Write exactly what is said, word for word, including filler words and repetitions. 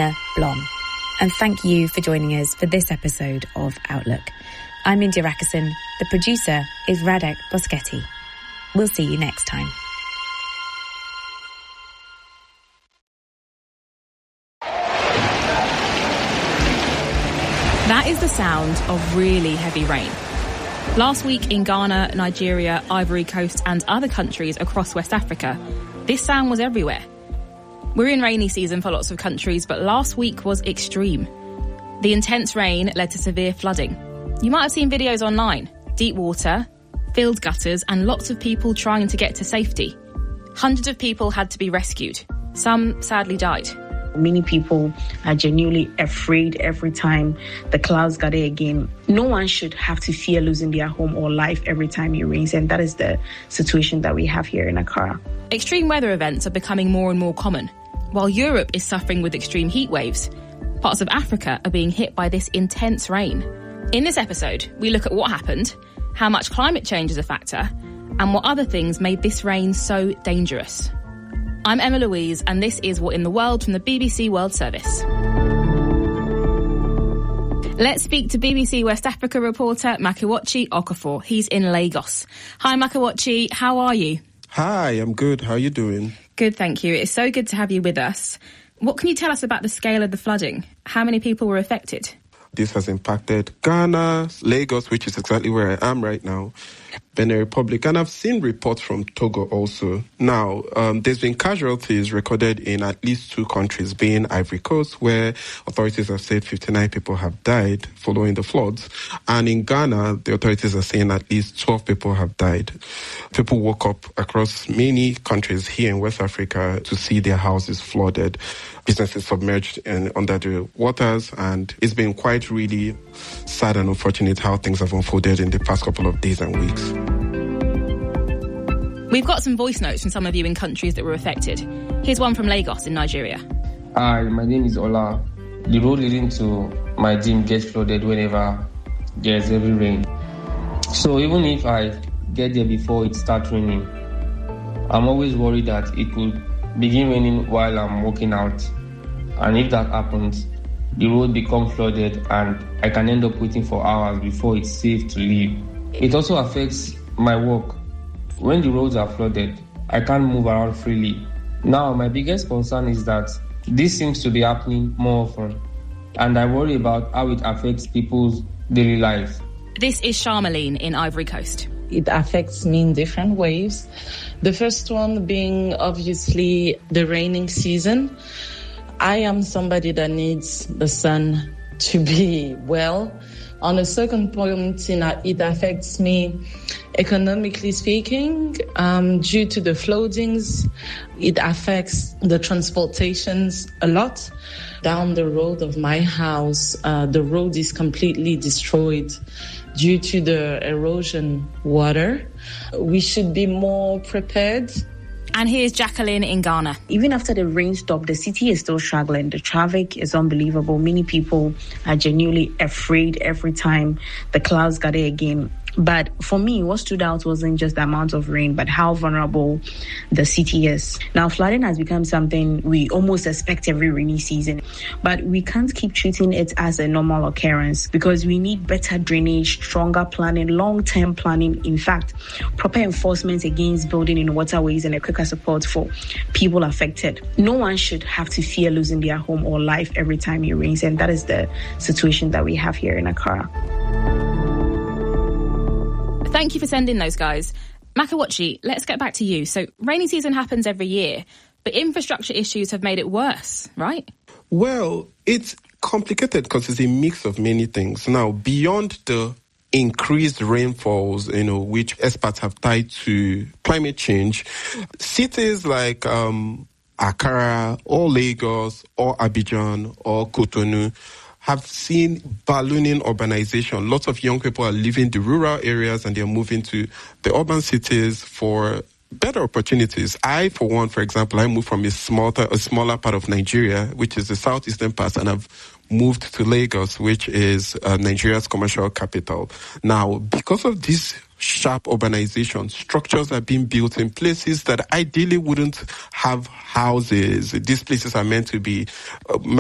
Nina Blom. And thank you for joining us for this episode of Outlook. I'm India Rakison. The producer is Radek Boschetti. We'll see you next time. That is the sound of really heavy rain. Last week in Ghana, Nigeria, Ivory Coast and other countries across West Africa, this sound was everywhere. We're in rainy season for lots of countries, but last week was extreme. The intense rain led to severe flooding. You might have seen videos online. Deep water, filled gutters and lots of people trying to get to safety. Hundreds of people had to be rescued. Some sadly died. Many people are genuinely afraid every time the clouds gather again. No one should have to fear losing their home or life every time it rains, and that is the situation that we have here in Accra. Extreme weather events are becoming more and more common. While Europe is suffering with extreme heat waves, parts of Africa are being hit by this intense rain. In this episode, we look at what happened, how much climate change is a factor, and what other things made this rain so dangerous. I'm Emma Louise, and this is What in the World from the B B C World Service. Let's speak to B B C West Africa reporter Makiwachi Okafor. He's in Lagos. Hi, Makiwachi. How are you? Hi, I'm good. How are you doing? Good, thank you. It's so good to have you with us. What can you tell us about the scale of the flooding? How many people were affected? This has impacted Ghana, Lagos, which is exactly where I am right now, Benin Republic, and I've seen reports from Togo also. Now, um, there's been casualties recorded in at least two countries, being Ivory Coast, where authorities have said fifty-nine people have died following the floods, and in Ghana, the authorities are saying at least twelve people have died. People woke up across many countries here in West Africa to see their houses flooded, businesses submerged in, under the waters, and it's been quite really sad and unfortunate how things have unfolded in the past couple of days and weeks. We've got some voice notes from some of you in countries that were affected. Here's one from Lagos in Nigeria. Hi, my name is Ola. The road leading to my gym gets flooded whenever there's heavy rain. So even if I get there before it starts raining, I'm always worried that it could begin raining while I'm walking out. And if that happens, the road becomes flooded and I can end up waiting for hours before it's safe to leave. It also affects my work. When the roads are flooded, I can't move around freely. Now, my biggest concern is that this seems to be happening more often, and I worry about how it affects people's daily lives. This is Charmaline in Ivory Coast. It affects me in different ways. The first one being obviously the raining season. I am somebody that needs the sun to be well. On a second point, it affects me economically speaking. Um, due to the floodings, it affects the transportations a lot. Down the road of my house, uh, the road is completely destroyed due to the erosion water. We should be more prepared. And here's Jacqueline in Ghana. Even after the rain stopped, the city is still struggling. The traffic is unbelievable. Many people are genuinely afraid every time the clouds gather again. But for me, what stood out wasn't just the amount of rain, but how vulnerable the city is. Now, flooding has become something we almost expect every rainy season, but we can't keep treating it as a normal occurrence because we need better drainage, stronger planning, long-term planning. In fact, proper enforcement against building in waterways and a quicker support for people affected. No one should have to fear losing their home or life every time it rains, and that is the situation that we have here in Accra. Thank you for sending those, guys. Makiwachi, let's get back to you. So rainy season happens every year, but infrastructure issues have made it worse, right? Well, it's complicated because it's a mix of many things. Now, beyond the increased rainfalls, you know, which experts have tied to climate change, cities like um, Accra or Lagos or Abidjan or Cotonou have seen ballooning urbanization. Lots of young people are leaving the rural areas and they're moving to the urban cities for better opportunities. I, for one, for example, I moved from a smaller, a smaller part of Nigeria, which is the southeastern part, and I've moved to Lagos, which is uh, Nigeria's commercial capital. Now, because of this sharp urbanization, structures are being built in places that ideally wouldn't have houses. These places are meant to be uh,